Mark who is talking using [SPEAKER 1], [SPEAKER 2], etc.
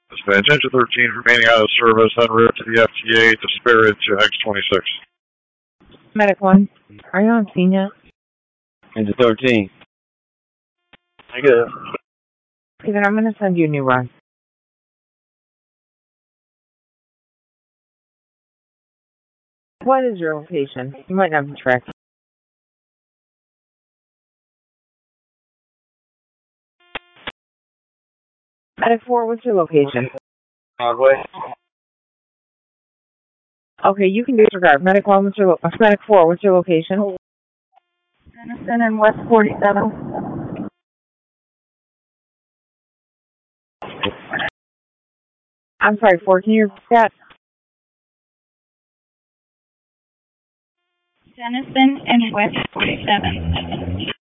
[SPEAKER 1] Dispatch engine 13 remaining out of service, en route to the FTA to Spirit to X26.
[SPEAKER 2] Medic 1, are you on scene yet?
[SPEAKER 3] Engine 13. Negative.
[SPEAKER 2] Okay, then I'm going to send you a new run. What is your location? You might not be tracked. Medic 4, what's your location?
[SPEAKER 3] Broadway.
[SPEAKER 2] Okay, you can disregard. Medic 1, Medic 4, what's your location?
[SPEAKER 4] Denison and West 47.
[SPEAKER 2] I'm sorry, 4, can you repeat that?
[SPEAKER 4] Denison and West 47.